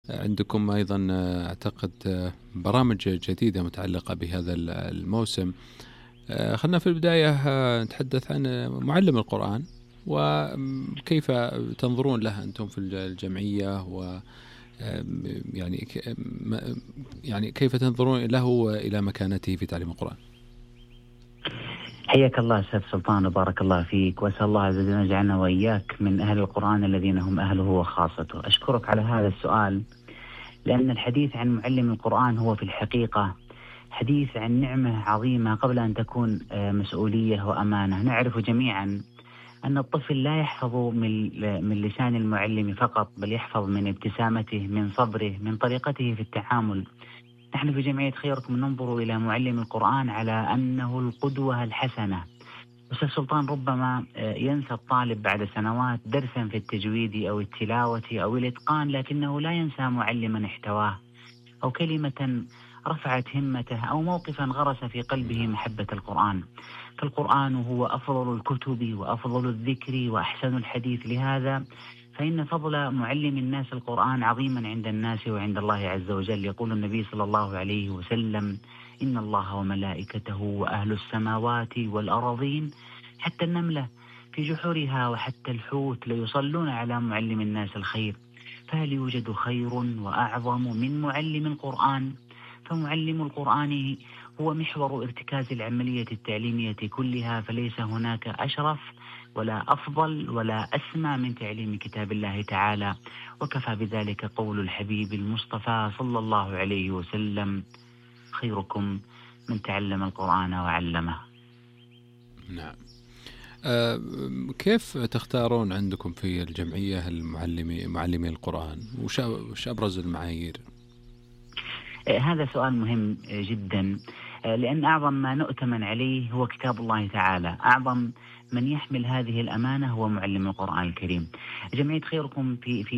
عندكم أيضا أعتقد برامج جديدة متعلقة بهذا الموسم. خلنا في البداية نتحدث عن معلم القرآن وكيف تنظرون له أنتم في الجمعية، و يعني يعني كيف تنظرون له إلى مكانته في تعليم القرآن؟ حياك الله أستاذ سلطان وبارك الله فيك، وأسأل الله عز وجل أن يجعلنا وإياك من أهل القرآن الذين هم أهله وخاصته. أشكرك على هذا السؤال، لأن الحديث عن معلم القرآن هو في الحقيقة حديث عن نعمة عظيمة قبل أن تكون مسؤولية وأمانة. نعرف جميعا أن الطفل لا يحفظ من لسان المعلم فقط، بل يحفظ من ابتسامته، من صبره، من طريقته في التعامل. نحن في جمعية خيركم ننظر إلى معلم القرآن على أنه القدوة الحسنة. أستاذ سلطان، ربما ينسى الطالب بعد سنوات درسا في التجويد أو التلاوة أو الإتقان، لكنه لا ينسى معلما احتواه، أو كلمة رفعت همته، أو موقفا غرس في قلبه محبة القرآن. فالقرآن هو أفضل الكتب وأفضل الذكر وأحسن الحديث. لهذا فإن فضل معلم الناس القرآن عظيما عند الناس وعند الله عز وجل. يقول النبي صلى الله عليه وسلم: إن الله وملائكته وأهل السماوات والأراضين حتى النملة في جحورها وحتى الحوت ليصلون على معلم الناس الخير. فهل يوجد خير وأعظم من معلم القرآن؟ فمعلم القرآن هو محور ارتكاز العملية التعليمية كلها، فليس هناك أشرف ولا أفضل ولا أسمى من تعليم كتاب الله تعالى. وكفى بذلك قول الحبيب المصطفى صلى الله عليه وسلم: خيركم من تعلم القرآن وعلمه. نعم. كيف تختارون عندكم في الجمعية معلمي القرآن؟ وش أبرز المعايير؟ هذا سؤال مهم جدا، لأن أعظم ما نؤتمن عليه هو كتاب الله تعالى. أعظم من يحمل هذه الأمانة هو معلم القرآن الكريم. جمعية خيركم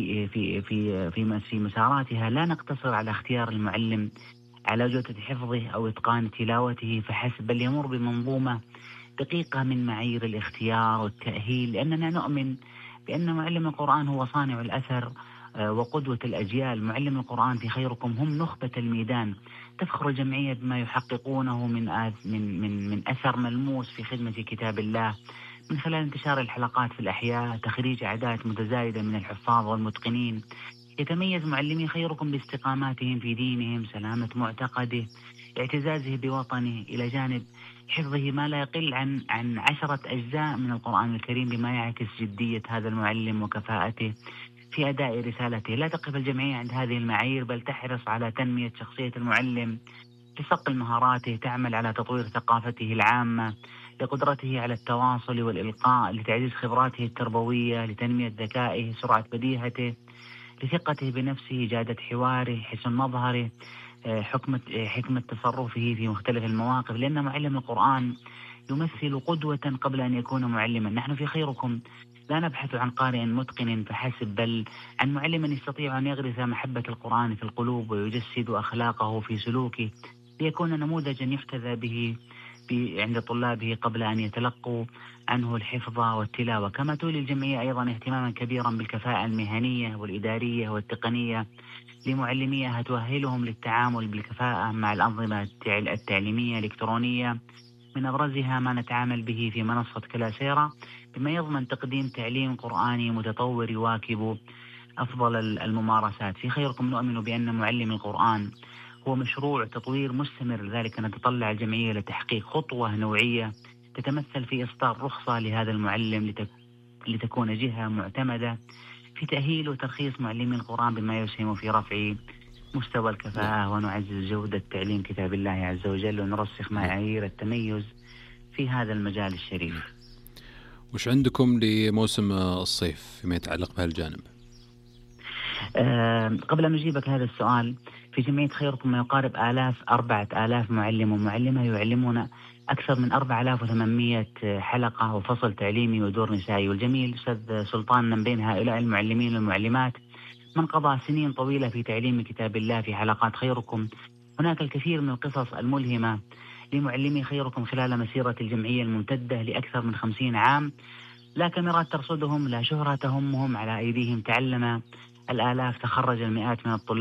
في مساراتها لا نقتصر على اختيار المعلم على جودة حفظه أو إتقان تلاوته فحسب، بل يمر بمنظومة دقيقة من معايير الاختيار والتأهيل، لأننا نؤمن بأن معلم القرآن هو صانع الأثر وقدوة الأجيال. معلم القرآن في خيركم هم نخبة الميدان. تفخر الجمعية بما يحققونه من أثر ملموس في خدمة كتاب الله، من خلال انتشار الحلقات في الأحياء، تخريج أعداد متزايدة من الحفاظ والمتقنين. يتميز معلمي خيركم باستقاماتهم في دينهم، سلامة معتقده، اعتزازه بوطنه، إلى جانب حفظه ما لا يقل عن 10 أجزاء من القرآن الكريم، بما يعكس جدية هذا المعلم وكفاءته في أداء رسالته. لا تقف الجمعية عند هذه المعايير، بل تحرص على تنمية شخصية المعلم لصقل مهاراته، تعمل على تطوير ثقافته العامة، لقدرته على التواصل والإلقاء، لتعزيز خبراته التربوية، لتنمية ذكائه، سرعة بديهته، لثقته بنفسه، جادة حواره، حسن مظهره، حكمة تصرفه في مختلف المواقف. لأن معلم القرآن يمثل قدوة قبل أن يكون معلما. نحن في خيركم لا نبحث عن قارئ متقن فحسب، بل عن معلم يستطيع أن يغرس محبة القرآن في القلوب ويجسد أخلاقه في سلوكه، ليكون نموذجا يحتذى به عند طلابه قبل أن يتلقوا عنه الحفظ والتلاوة. كما تولي الجمعية أيضا اهتماما كبيرا بالكفاءة المهنية والإدارية والتقنية لمعلميها، تؤهلهم للتعامل بالكفاءة مع الأنظمة التعليمية الإلكترونية، من أبرزها ما نتعامل به في منصة كلاسيرا، بما يضمن تقديم تعليم قرآني متطور يواكب أفضل الممارسات. في خيركم نؤمن بأن معلم القرآن هو مشروع تطوير مستمر، لذلك نتطلع الجمعية لتحقيق خطوة نوعية تتمثل في إصدار رخصة لهذا المعلم لتكون جهة معتمدة في تأهيل وترخيص معلمي القرآن، بما يسهم في رفع مستوى الكفاءة ونعزز جودة تعليم كتاب الله عز وجل، ونرسخ معايير التميز في هذا المجال الشريف. وش عندكم لموسم الصيف فيما يتعلق بهالجانب؟ قبل أن أجيبك هذا السؤال، في جمعية خيركم ما يقارب 4,000 معلم ومعلمة يعلمون أكثر من 4,800 حلقة وفصل تعليمي ودور نسائي. والجميل أستاذ سلطان من بين هؤلاء المعلمين والمعلمات من قضى سنين طويلة في تعليم كتاب الله في حلقات خيركم. هناك الكثير من القصص الملهمة لمعلمي خيركم خلال مسيرة الجمعية الممتدة لأكثر من 50 عام. لا كاميرات ترصدهم، لا شهرة تهمهم، على أيديهم تعلم الآلاف، تخرج المئات من الطلاب.